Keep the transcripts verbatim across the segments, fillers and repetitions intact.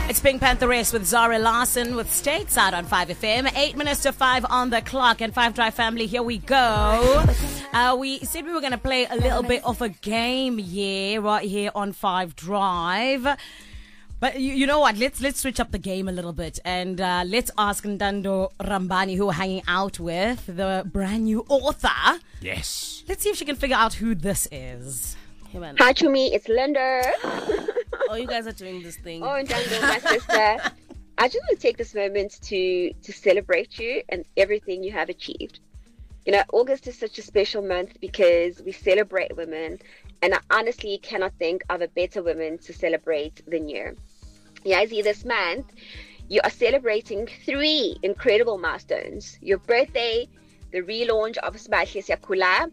It's Pink Panther Race with Zara Larson with Stateside on five F M. Eight minutes to five on the clock. And Five Drive family, here we go. Uh, we said we were going to play a little bit of a game here, right here on Five Drive. But you, you know what? Let's let's switch up the game a little bit. And uh, let's ask Ntando Rambani, who we're hanging out with, the brand new author. Yes. Let's see if she can figure out who this is. Hey, man. Hi, Chumi. It's Linda. Oh, you guys are doing this thing. Oh, and Django, my sister. I just want to take this moment to to celebrate you and everything you have achieved. You know, August is such a special month because we celebrate women, and I honestly cannot think of a better woman to celebrate than you. Yazi, this month, you are celebrating three incredible milestones. Your birthday, the relaunch of Sibahle Siyakhula,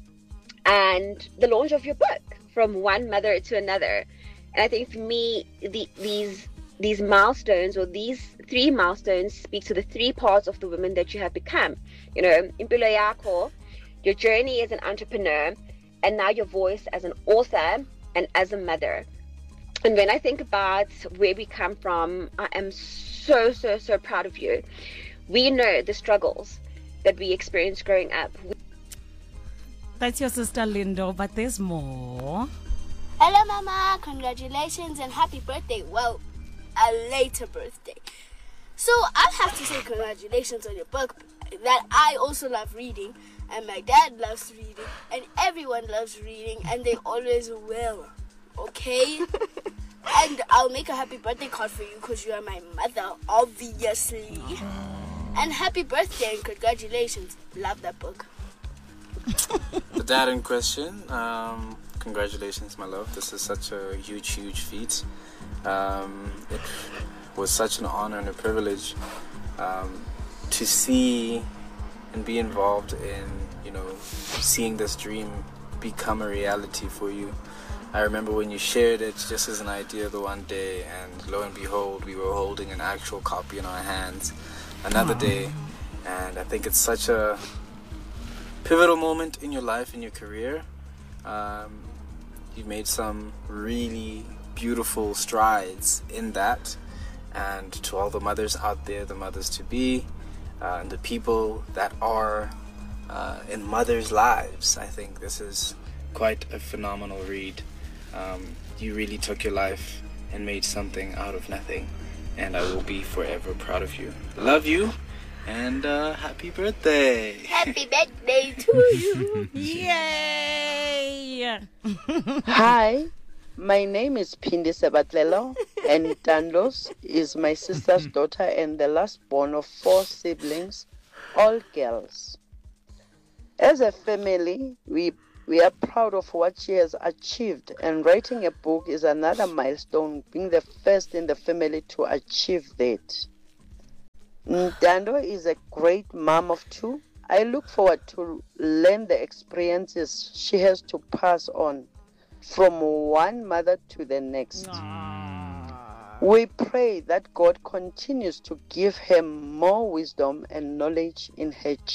and the launch of your book, From One Mother to Another. And I think for me, the, these these milestones, or these three milestones, speak to the three parts of the woman that you have become. You know, impilo yakho, your journey as an entrepreneur, and now your voice as an author and as a mother. And when I think about where we come from, I am so, so, so proud of you. We know the struggles that we experienced growing up. That's your sister Lindo, but there's more. Hello, Mama. Congratulations and happy birthday. Well, a later birthday. So I'll have to say congratulations on your book that I also love reading, and my dad loves reading, and everyone loves reading, and they always will. Okay? And I'll make a happy birthday card for you because you are my mother, obviously. And happy birthday and congratulations. Love that book. The dad in question, um, congratulations, my love. This is such a huge, huge feat. Um, it was such an honor and a privilege um, to see and be involved in, you know, seeing this dream become a reality for you. I remember when you shared it just as an idea the one day, and lo and behold, we were holding an actual copy in our hands another day. And I think it's such a pivotal moment in your life, in your career. Um, you've made some really beautiful strides in that. And to all the mothers out there, the mothers to be, uh, and the people that are uh, in mothers' lives, I think this is quite a phenomenal read. Um, you really took your life and made something out of nothing, and I will be forever proud of you. Love you. And uh, happy birthday! Happy birthday to you! Yay! Hi, my name is Pindi Sebatlelo, and Danlos is my sister's daughter and the last born of four siblings, all girls. As a family, we we are proud of what she has achieved, and writing a book is another milestone, being the first in the family to achieve that. Ntando is a great mom of two. I look forward to learn the experiences she has to pass on from one mother to the next. Aww. We pray that God continues to give her more wisdom and knowledge in her